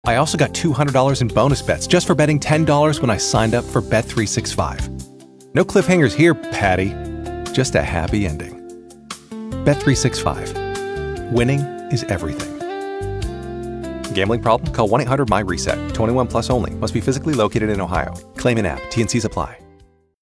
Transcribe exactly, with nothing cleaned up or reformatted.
I also got two hundred dollars in bonus bets just for betting ten dollars when I signed up for Bet three sixty-five. No cliffhangers here, Patty. Just a happy ending. Bet three sixty-five. Winning is everything. Gambling problem? Call one eight hundred M Y RESET. twenty-one plus only. Must be physically located in Ohio. Claim in app. T N Cs apply.